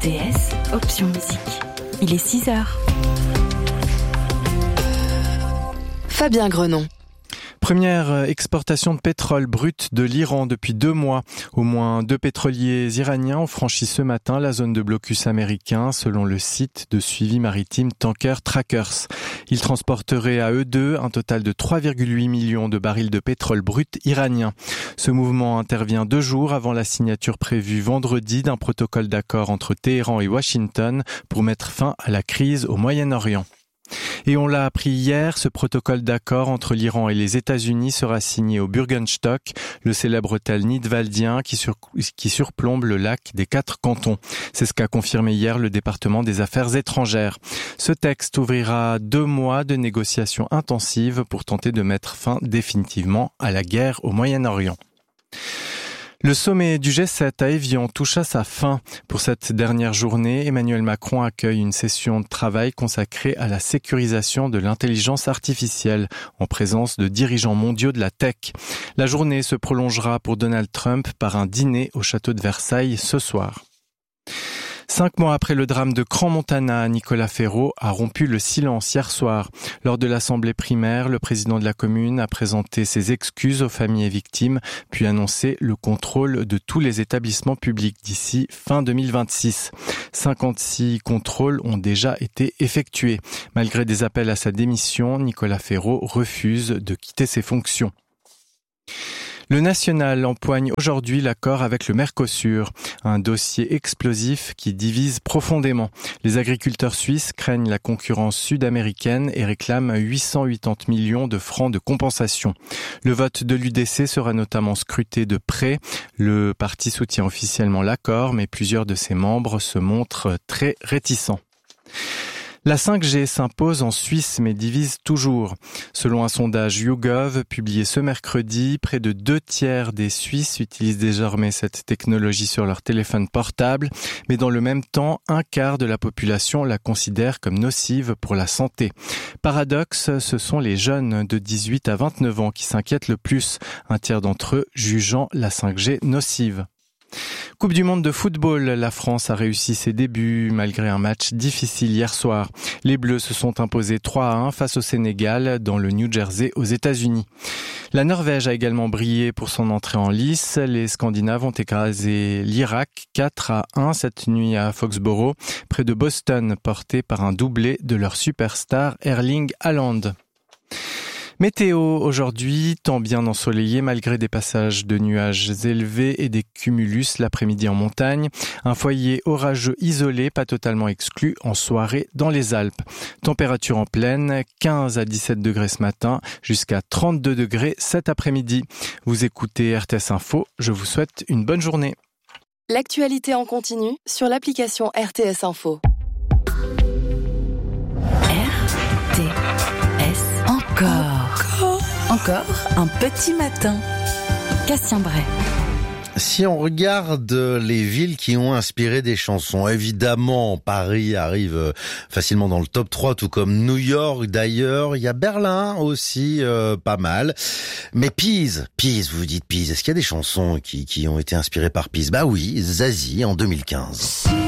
RTS, option musique. Il est 6h. Fabien Grenon. Première exportation de pétrole brut de l'Iran depuis 2 mois. Au moins 2 pétroliers iraniens ont franchi ce matin la zone de blocus américain selon le site de suivi maritime Tanker Trackers. Ils transporteraient à eux deux un total de 3,8 millions de barils de pétrole brut iranien. Ce mouvement intervient 2 jours avant la signature prévue vendredi d'un protocole d'accord entre Téhéran et Washington pour mettre fin à la crise au Moyen-Orient. Et on l'a appris hier, ce protocole d'accord entre l'Iran et les États-Unis sera signé au Bürgenstock, le célèbre hôtel nidwaldien qui surplombe le lac des 4 cantons. C'est ce qu'a confirmé hier le département des Affaires étrangères. Ce texte ouvrira 2 mois de négociations intensives pour tenter de mettre fin définitivement à la guerre au Moyen-Orient. Le sommet du G7 à Évian touche à sa fin. Pour cette dernière journée, Emmanuel Macron accueille une session de travail consacrée à la sécurisation de l'intelligence artificielle en présence de dirigeants mondiaux de la tech. La journée se prolongera pour Donald Trump par un dîner au château de Versailles ce soir. 5 mois après le drame de Crans-Montana, Nicolas Ferraud a rompu le silence hier soir. Lors de l'assemblée primaire, le président de la commune a présenté ses excuses aux familles et victimes, puis annoncé le contrôle de tous les établissements publics d'ici fin 2026. 56 contrôles ont déjà été effectués. Malgré des appels à sa démission, Nicolas Ferraud refuse de quitter ses fonctions. Le National empoigne aujourd'hui l'accord avec le Mercosur, un dossier explosif qui divise profondément. Les agriculteurs suisses craignent la concurrence sud-américaine et réclament 880 millions de francs de compensation. Le vote de l'UDC sera notamment scruté de près. Le parti soutient officiellement l'accord, mais plusieurs de ses membres se montrent très réticents. La 5G s'impose en Suisse mais divise toujours. Selon un sondage YouGov publié ce mercredi, près de 2/3 des Suisses utilisent désormais cette technologie sur leur téléphone portable, mais dans le même temps, 1/4 de la population la considère comme nocive pour la santé. Paradoxe, ce sont les jeunes de 18 à 29 ans qui s'inquiètent le plus, 1/3 d'entre eux jugeant la 5G nocive. Coupe du monde de football, la France a réussi ses débuts malgré un match difficile hier soir. Les Bleus se sont imposés 3-1 face au Sénégal dans le New Jersey aux États-Unis. La Norvège a également brillé pour son entrée en lice. Les Scandinaves ont écrasé l'Irak 4-1 cette nuit à Foxborough, près de Boston, porté par un doublé de leur superstar Erling Haaland. Météo aujourd'hui, temps bien ensoleillé malgré des passages de nuages élevés et des cumulus l'après-midi en montagne. Un foyer orageux isolé, pas totalement exclu, en soirée dans les Alpes. Température en pleine, 15 à 17 degrés ce matin, jusqu'à 32 degrés cet après-midi. Vous écoutez RTS Info, je vous souhaite une bonne journée. L'actualité en continu sur l'application RTS Info. RTS Encore un petit matin. Cassien Bray. Si on regarde les villes qui ont inspiré des chansons, évidemment, Paris arrive facilement dans le top 3, tout comme New York d'ailleurs. Il y a Berlin aussi, pas mal. Mais Pise, vous vous dites Pise, est-ce qu'il y a des chansons qui ont été inspirées par Pise ? Bah oui, Zazie en 2015.